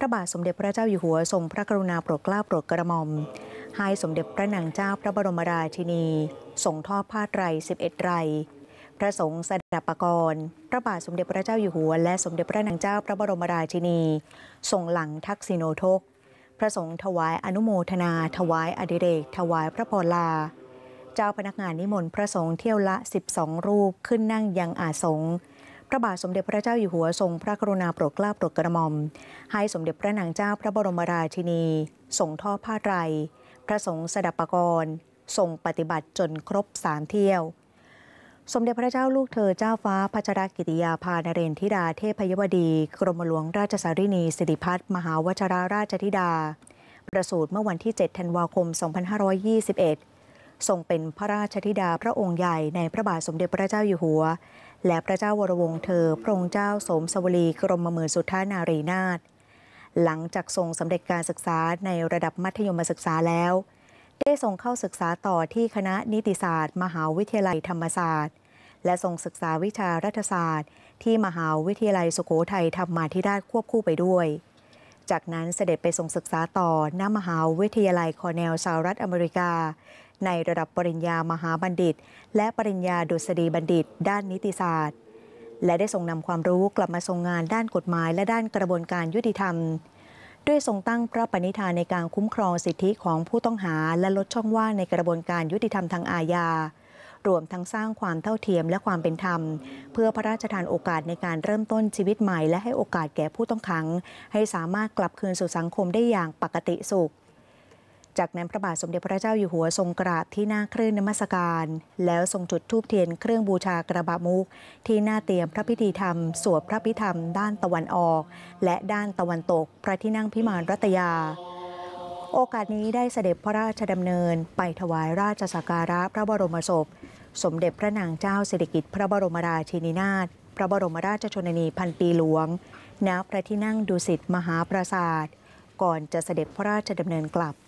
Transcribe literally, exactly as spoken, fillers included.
ระบาทสมเด็จพระเจ้าอยู่หัวทรงพระกรุณาโปรดเกล้าโปรดกระหม่อมให้สมเด็จพระนางเจ้าพระบรมราชินีทรงทอดผ้าไตรสิบเอ็ดไตรพระสงฆ์สดับปกรณ์พระบาทสมเด็จพระเจ้าอยู่หัวและสมเด็จพระนางเจ้าพระบรมราชินีทรงหลังทักษิโนทกพระสงฆ์ถวายอนุโมทนาถวายอดิเรกถวายพระพรลาเจ้าพนักงานนิมนต์พระสงฆ์เที่ยวละสิบสองรูปขึ้นนั่งยังอาสงฆ์พระบาทสมเด็จพระเจ้าอยู่หัวทรงพระกรุณาโปรดเกล้าโปรดกระหม่อมให้สมเด็จพระนางเจ้าพระบรมราชินีทรงทอดผ้าไตรพระสงฆ์สดับปกรณ์ทรงปฏิบัติจนครบสามเที่ยวสมเด็จพระเจ้าลูกเธอเจ้าฟ้าพัชรกิติยาภานเรนธิดาเทพยวดีกรมหลวงราชสารินีสิริพัฒน์มหาวชิราราชธิดาประสูติเมื่อวันที่เจ็ดธันวาคมสองพันห้าร้อยยี่สิบเอ็ดทรงเป็นพระราชธิดาพระองค์ใหญ่ในพระบาทสมเด็จพระเจ้าอยู่หัวและพระเจ้าวรวงศ์เธอพระองค์เจ้าสมสวลีกรมหมื่นสุทธานารีนาถหลังจากทรงสำเร็จการศึกษาในระดับมัธยมศึกษาแล้วได้ทรงเข้าศึกษาต่อที่คณะนิติศาสตร์มหาวิทยาลัยธรรมศาสตร์และทรงศึกษาวิชารัฐศาสตร์ที่มหาวิทยาลัยสุโขทัยธรรมาธิราชควบคู่ไปด้วยจากนั้นเสด็จไปทรงศึกษาต่อณมหาวิทยาลัยคอร์เนลสหรัฐอเมริกาในระดับปริญญามหาบัณฑิตและปริญญาดุษฎีบัณฑิตด้านนิติศาสตร์และได้ทรงนำความรู้กลับมาทรงงานด้านกฎหมายและด้านกระบวนการยุติธรรมด้วยทรงตั้งพระปณิธานในการคุ้มครองสิทธิของผู้ต้องหาและลดช่องว่างในกระบวนการยุติธรรมทางอาญารวมทั้งสร้างความเท่าเทียมและความเป็นธรรมเพื่อพระราชทานโอกาสในการเริ่มต้นชีวิตใหม่และให้โอกาสแก่ผู้ต้องขังให้สามารถกลับคืนสู่สังคมได้อย่างปกติสุขจากนั้นพระบาทสมเด็จพระเจ้าอยู่หัวทรงกราบที่หน้าเครื่องนมัสการแล้วทรงจุดธูปเทียนเครื่องบูชากระบะมุกที่หน้าเตรียมพระพิธีธรรมสวดพระพิธรรมด้านตะวันออกและด้านตะวันตกพระที่นั่งพิมานรัตยาโอกาสนี้ได้เสด็จพระราชดำเนินไปถวายราชสักการะพระบรมศพสมเด็จพระนางเจ้าสิริกิติ์พระบรมราชินีนาถพระบรมราชชนนีพันปีหลวงณพระที่นั่งดุสิตมหาปราสาทก่อนจะเสด็จพระราชดำเนินกลับ